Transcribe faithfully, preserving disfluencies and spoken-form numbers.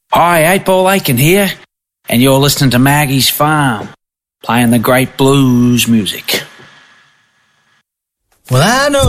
Hi, eight Ball Aiken here, and you're listening to Maggie's Farm, playing the great blues music. Well, I know